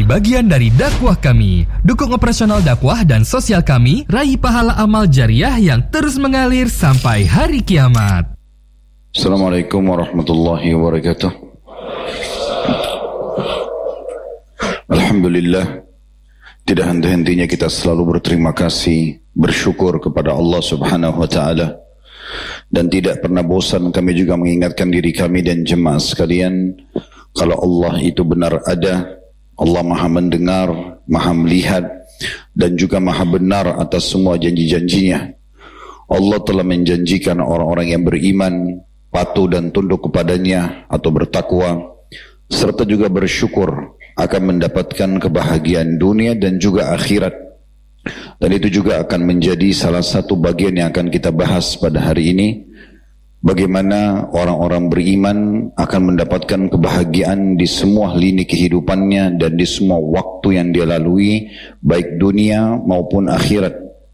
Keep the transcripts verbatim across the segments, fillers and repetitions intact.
bagian dari dakwah kami. Dukung operasional dakwah dan sosial kami, raih pahala amal jariah yang terus mengalir sampai hari kiamat. Assalamualaikum warahmatullahi wabarakatuh. Alhamdulillah, tidak henti-hentinya kita selalu berterima kasih, bersyukur kepada Allah Subhanahu wa taala. Dan tidak pernah bosan kami juga mengingatkan diri kami dan jemaah sekalian, kalau Allah itu benar ada, Allah maha mendengar, maha melihat, dan juga maha benar atas semua janji-janjinya. Allah telah menjanjikan orang-orang yang beriman, patuh dan tunduk kepadanya atau bertakwa, serta juga bersyukur akan mendapatkan kebahagiaan dunia dan juga akhirat. Dan itu juga akan menjadi salah satu bagian yang akan kita bahas pada hari ini, bagaimana orang-orang beriman akan mendapatkan kebahagiaan di semua lini kehidupannya dan di semua waktu yang dia lalui, baik dunia maupun akhirat.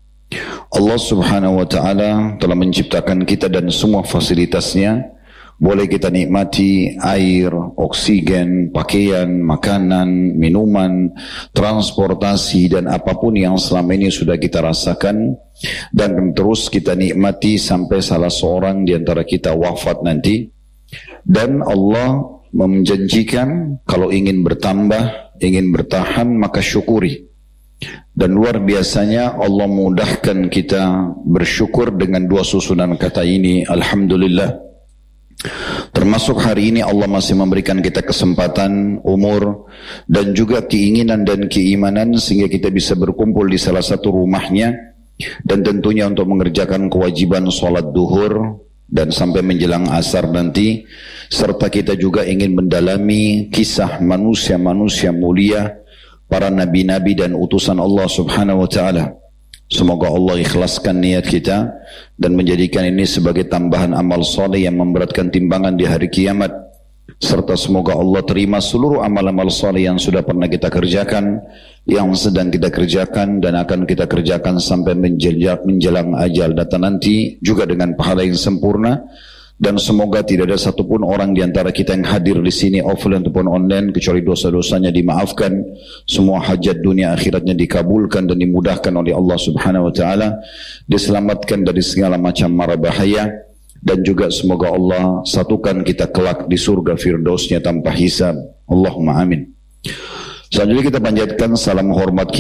Allah Subhanahu wa taala telah menciptakan kita dan semua fasilitasnya. Boleh kita nikmati air, oksigen, pakaian, makanan, minuman, transportasi dan apapun yang selama ini sudah kita rasakan, dan terus kita nikmati sampai salah seorang di antara kita wafat nanti. Dan Allah menjanjikan kalau ingin bertambah, ingin bertahan, maka syukuri. Dan luar biasanya Allah mudahkan kita bersyukur dengan dua susunan kata ini, Alhamdulillah. Termasuk hari ini Allah masih memberikan kita kesempatan, umur, dan juga keinginan dan keimanan sehingga kita bisa berkumpul di salah satu rumahnya, dan tentunya untuk mengerjakan kewajiban sholat duhur dan sampai menjelang asar nanti, serta kita juga ingin mendalami kisah manusia-manusia mulia, para nabi-nabi dan utusan Allah Subhanahu wa ta'ala. Semoga Allah ikhlaskan niat kita dan menjadikan ini sebagai tambahan amal soleh yang memberatkan timbangan di hari kiamat. Serta semoga Allah terima seluruh amal-amal soleh yang sudah pernah kita kerjakan, yang sedang kita kerjakan dan akan kita kerjakan sampai menjelang ajal datang nanti, juga dengan pahala yang sempurna. Dan semoga tidak ada satupun orang di antara kita yang hadir di sini offline ataupun online kecuali dosa-dosanya dimaafkan, semua hajat dunia akhiratnya dikabulkan dan dimudahkan oleh Allah Subhanahu wa taala, diselamatkan dari segala macam mara bahaya, dan juga semoga Allah satukan kita kelak di surga firdausnya tanpa hisab. Allahumma amin. Selanjutnya kita panjatkan salam hormat